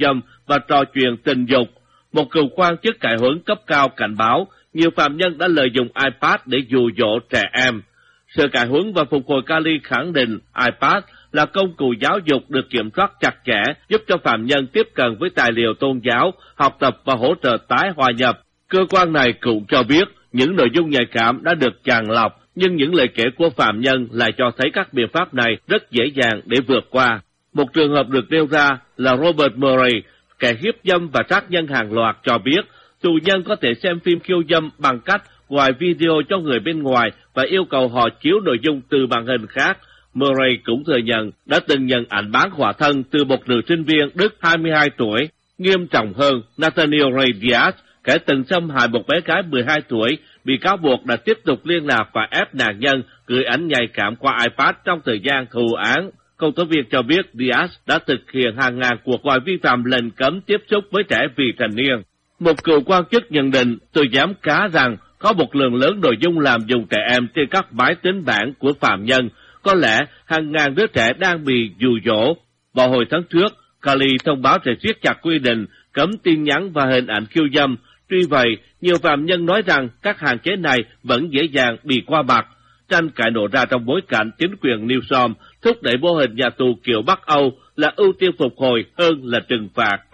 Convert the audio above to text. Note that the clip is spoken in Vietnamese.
dâm và trò chuyện tình dục. Một cựu quan chức cải huấn cấp cao cảnh báo nhiều phạm nhân đã lợi dụng iPad để dụ dỗ trẻ em. Sở Cải huấn và Phục hồi Cali khẳng định iPad là công cụ giáo dục được kiểm soát chặt chẽ, giúp cho phạm nhân tiếp cận với tài liệu tôn giáo, học tập và hỗ trợ tái hòa nhập. Cơ quan này cũng cho biết những nội dung nhạy cảm đã được chàng lọc, nhưng những lời kể của phạm nhân lại cho thấy các biện pháp này rất dễ dàng để vượt qua. Một trường hợp được nêu ra là Robert Murray, kẻ hiếp dâm và sát nhân hàng loạt, cho biết tù nhân có thể xem phim khiêu dâm bằng cách gọi video cho người bên ngoài và yêu cầu họ chiếu nội dung từ màn hình khác. Murray cũng thừa nhận đã từng nhận ảnh bán khỏa thân từ một nữ sinh viên Đức 22 tuổi. Nghiêm trọng hơn, Nathaniel Ray Diaz, kẻ từng xâm hại một bé gái 12 tuổi, bị cáo buộc đã tiếp tục liên lạc và ép nạn nhân gửi ảnh nhạy cảm qua iPad trong thời gian thụ án. Công tố viên cho biết Diaz đã thực hiện hàng ngàn cuộc gọi vi phạm lệnh cấm tiếp xúc với trẻ vị thành niên. Một cựu quan chức nhận định, tôi dám cá rằng có một lượng lớn nội dung làm dùng trẻ em trên các máy tính bảng của phạm nhân. Có lẽ hàng ngàn đứa trẻ đang bị dụ dỗ. Vào hồi tháng trước, Cali thông báo sẽ siết chặt quy định cấm tin nhắn và hình ảnh khiêu dâm. Tuy vậy, nhiều phạm nhân nói rằng các hạn chế này vẫn dễ dàng bị qua mặt. Tranh cãi nổ ra trong bối cảnh chính quyền Newsom thúc đẩy mô hình nhà tù kiểu Bắc Âu là ưu tiên phục hồi hơn là trừng phạt.